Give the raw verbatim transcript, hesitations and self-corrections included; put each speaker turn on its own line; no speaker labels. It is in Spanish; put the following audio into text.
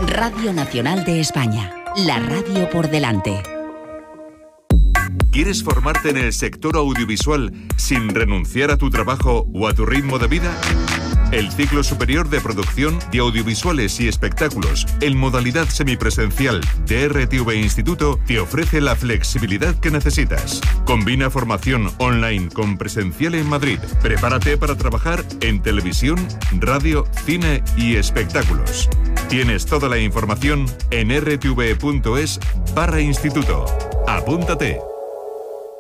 Radio Nacional de España. La radio por delante.
¿Quieres formarte en el sector audiovisual sin renunciar a tu trabajo o a tu ritmo de vida? El ciclo superior de producción de audiovisuales y espectáculos en modalidad semipresencial de R T V Instituto te ofrece la flexibilidad que necesitas. Combina formación online con presencial en Madrid. Prepárate para trabajar en televisión, radio, cine y espectáculos. Tienes toda la información en r t v punto es barra instituto. Apúntate.